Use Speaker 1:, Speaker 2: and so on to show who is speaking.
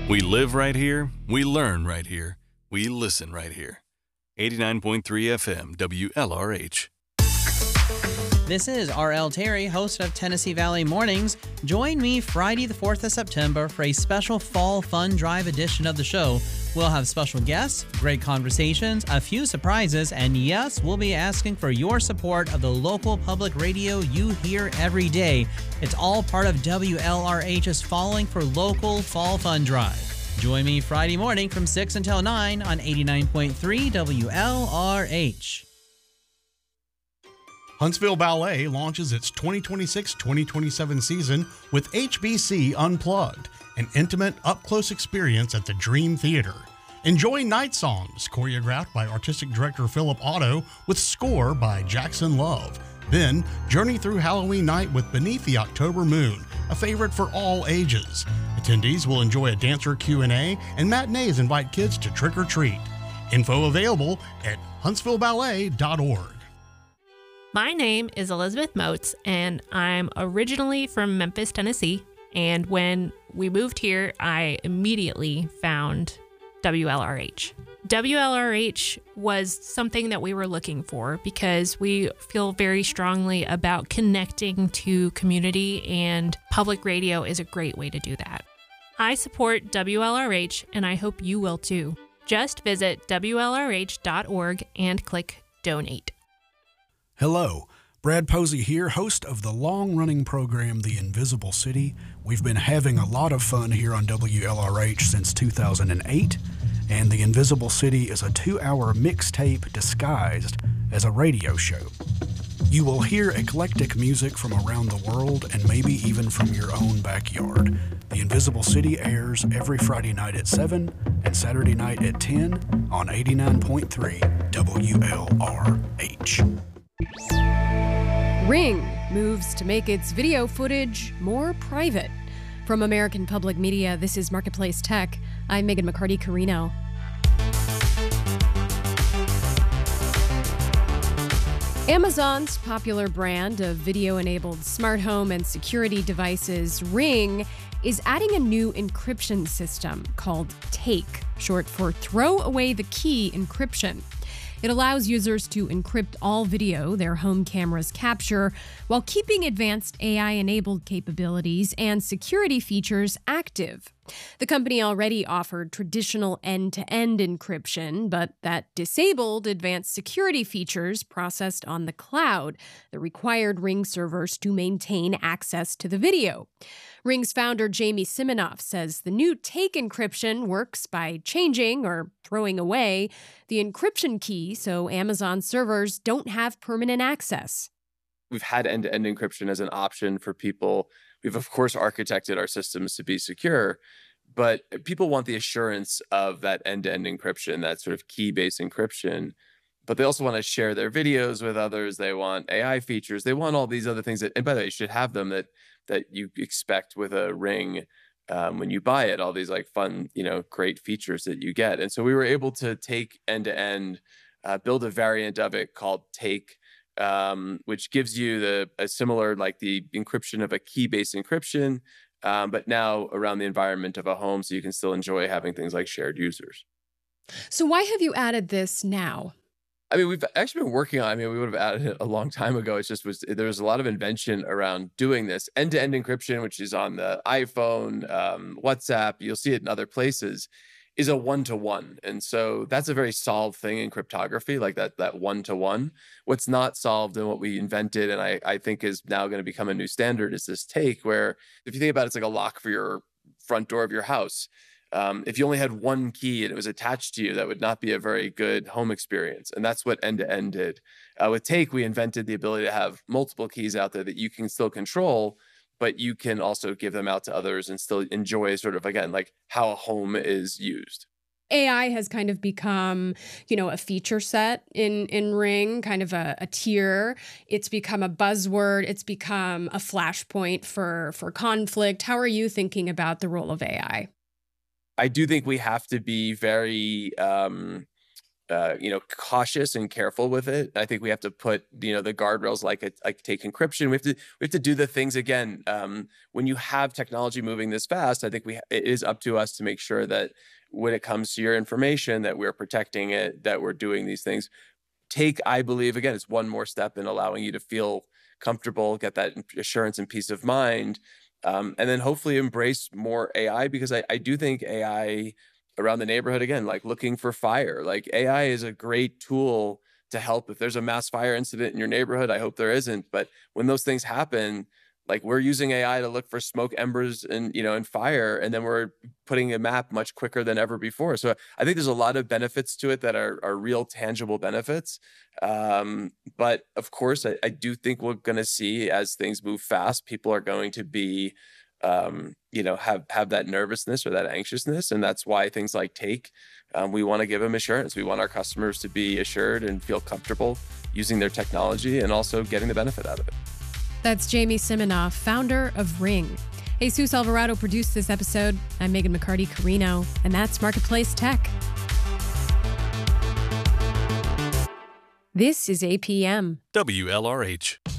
Speaker 1: We live right here, we learn right here, we listen right here. 89.3 FM WLRH.
Speaker 2: This is R.L. Terry, host of Tennessee Valley Mornings. Join me Friday the 4th of September for a special Fall Fun Drive edition of the show. We'll have special guests, great conversations, a few surprises, and yes, we'll be asking for your support of the local public radio you hear every day. It's all part of WLRH's Falling for Local Fall Fun Drive. Join me Friday morning from 6 until 9 on 89.3 WLRH.
Speaker 3: Huntsville Ballet launches its 2026-2027 season with HBC Unplugged, an intimate, up-close experience at the Dream Theater. Enjoy Night Songs, choreographed by Artistic Director Philip Otto, with score by Jackson Love. Then, journey through Halloween night with Beneath the October Moon, a favorite for all ages. Attendees will enjoy a dancer Q&A, and matinees invite kids to trick or treat. Info available at huntsvilleballet.org.
Speaker 4: My name is Elizabeth Moats, and I'm originally from Memphis, Tennessee. And when we moved here, I immediately found WLRH. WLRH was something that we were looking for because we feel very strongly about connecting to community, and public radio is a great way to do that. I support WLRH, and I hope you will too. Just visit WLRH.org and click Donate.
Speaker 5: Hello, Brad Posey here, host of the long-running program The Invisible City. We've been having a lot of fun here on WLRH since 2008, and The Invisible City is a 2-hour mixtape disguised as a radio show. You will hear eclectic music from around the world and maybe even from your own backyard. The Invisible City airs every Friday night at 7 and Saturday night at 10 on 89.3 WLRH.
Speaker 6: Ring moves to make its video footage more private. From American Public Media, this is Marketplace Tech. I'm Megan McCarty-Carino. Amazon's popular brand of video-enabled smart home and security devices, Ring, is adding a new encryption system called Take, short for Throw Away the Key encryption. It allows users to encrypt all video their home cameras capture while keeping advanced AI-enabled capabilities and security features active. The company already offered traditional end-to-end encryption, but that disabled advanced security features processed on the cloud that required Ring servers to maintain access to the video. Ring's founder Jamie Siminoff says the new Take encryption works by changing or throwing away the encryption key so Amazon servers don't have permanent access.
Speaker 7: We've had end-to-end encryption as an option for people. We've, of course, architected our systems to be secure, but people want the assurance of that end-to-end encryption, that sort of key-based encryption. But they also want to share their videos with others. They want AI features. They want all these other things that, and by the way, you should have them that you expect with a Ring when you buy it, all these like fun, great features that you get. And so we were able to take end-to-end, build a variant of it called Take, which gives you a similar, like the encryption of a key-based encryption, but now around the environment of a home, so you can still enjoy having things like shared users.
Speaker 6: So why have you added this now?
Speaker 7: I mean, we've actually been working on, we would have added it a long time ago. It's just there was a lot of invention around doing this. End-to-end encryption, which is on the iPhone, WhatsApp, you'll see it in other places, is a one-to-one. And so that's a very solved thing in cryptography, like that one-to-one. What's not solved and what we invented, and I think is now going to become a new standard, is this Take, where if you think about it, it's like a lock for your front door of your house. If you only had one key and it was attached to you, that would not be a very good home experience. And that's what end-to-end did. With Take, we invented the ability to have multiple keys out there that you can still control, but you can also give them out to others and still enjoy sort of, again, like how a home is used.
Speaker 6: AI has kind of become, a feature set in Ring, kind of a tier. It's become a buzzword. It's become a flashpoint for conflict. How are you thinking about the role of AI?
Speaker 7: I do think we have to be very cautious and careful with it. I think we have to put, the guardrails like take encryption. We have to do the things again. When you have technology moving this fast, I think it is up to us to make sure that when it comes to your information, that we're protecting it, that we're doing these things. I believe, again, it's one more step in allowing you to feel comfortable, get that assurance and peace of mind, and then hopefully embrace more AI, because I do think AI around the neighborhood, again, like looking for fire, like AI is a great tool to help. If there's a mass fire incident in your neighborhood, I hope there isn't, but when those things happen, like we're using AI to look for smoke, embers, and and fire, and then we're putting a map much quicker than ever before. So I think there's a lot of benefits to it that are real tangible benefits. But of course, I do think we're going to see, as things move fast, people are going to be have that nervousness or that anxiousness. And that's why things like Take, we want to give them assurance. We want our customers to be assured and feel comfortable using their technology and also getting the benefit out of it.
Speaker 6: That's Jamie Siminoff, founder of Ring. Jesus Alvarado produced this episode. I'm Megan McCarty-Carino, and that's Marketplace Tech. This is APM.
Speaker 1: WLRH.